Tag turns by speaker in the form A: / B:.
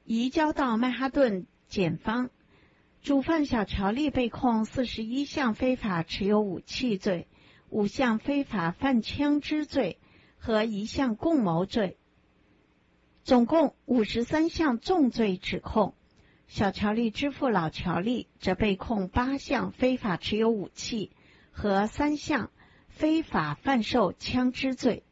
A: 移交到曼哈顿检方。主犯小乔丽被控41项非法持有武器罪、5项非法贩枪支罪和1项共谋罪，总共53项重罪指控。小乔丽之父老乔丽则被控8项非法持有武器和3项非法贩售枪支罪。